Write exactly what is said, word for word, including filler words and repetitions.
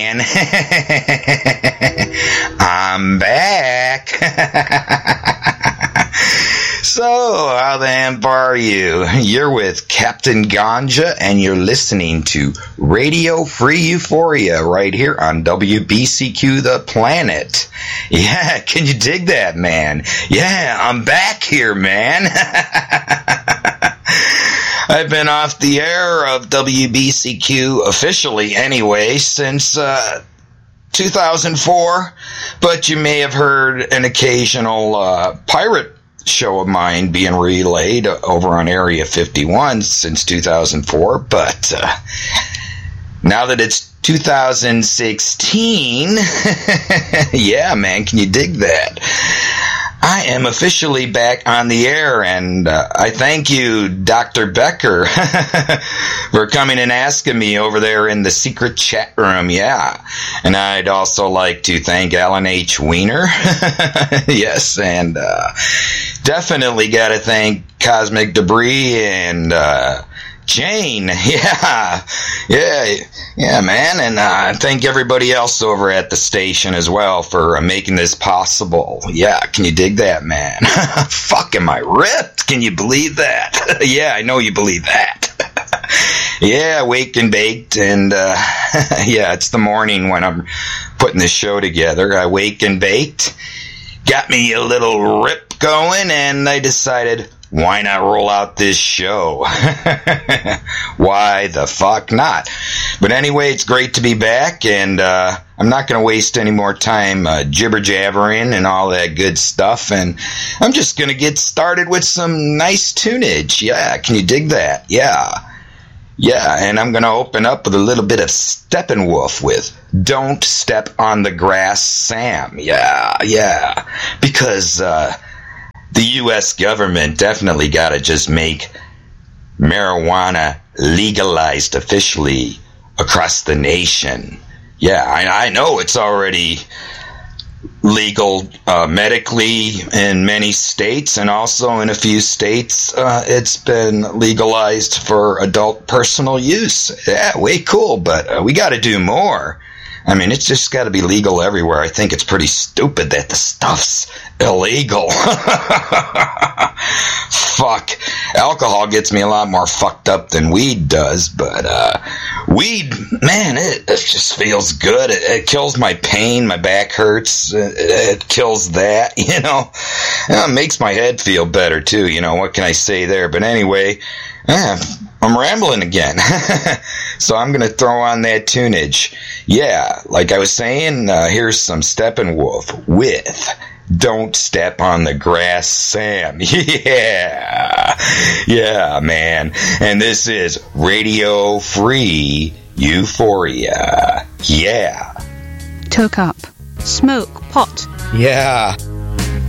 And I'm back. So, how the hemp are you? You're with Captain Ganja, and you're listening to Radio Free Euphoria right here on W B C Q The Planet. Yeah, can you dig that, man? Yeah, I'm back here, man. I've been off the air of W B C Q officially anyway since uh, two thousand four, but you may have heard an occasional uh, pirate show of mine being relayed over on Area fifty-one since two thousand four, but uh, now that it's two thousand sixteen, yeah, man, can you dig that? I am officially back on the air, and uh, I thank you, Doctor Becker, for coming and asking me over there in the secret chat room, yeah. And I'd also like to thank Alan H. Wiener, yes, and uh, definitely got to thank Cosmic Debris and uh, Jane, yeah, yeah, yeah, man, and uh, thank everybody else over at the station as well for uh, making this possible. Yeah, can you dig that, man? Fuck, am I ripped? Can you believe that? Yeah, I know you believe that. Yeah, waked and baked, and uh, yeah, it's the morning when I'm putting this show together. I wake and baked, got me a little rip going, and I decided, why not roll out this show? Why the fuck not? But anyway, it's great to be back, and uh, I'm not going to waste any more time uh, jibber-jabbering and all that good stuff, and I'm just going to get started with some nice tunage. Yeah, can you dig that? Yeah. Yeah, and I'm going to open up with a little bit of Steppenwolf with Don't Step on the Grass, Sam. Yeah, yeah. Because, uh... the U S government definitely got to just make marijuana legalized officially across the nation. Yeah, I, I know it's already legal uh, medically in many states, and also in a few states uh, it's been legalized for adult personal use. Yeah, way cool, but uh, we got to do more. I mean, it's just got to be legal everywhere. I think it's pretty stupid that the stuff's illegal. Fuck. Alcohol gets me a lot more fucked up than weed does, but uh, weed, man, it, it just feels good. It, it kills my pain. My back hurts. It, it kills that, you know. It makes my head feel better, too. You know, what can I say there? But anyway, eh, I'm rambling again. So I'm going to throw on that tunage. Yeah, like I was saying, uh, here's some Steppenwolf with Don't Step on the Grass, Sam. Yeah. Yeah, man. And this is Radio Free Euphoria. Yeah. Toke up. Smoke. Pot. Yeah.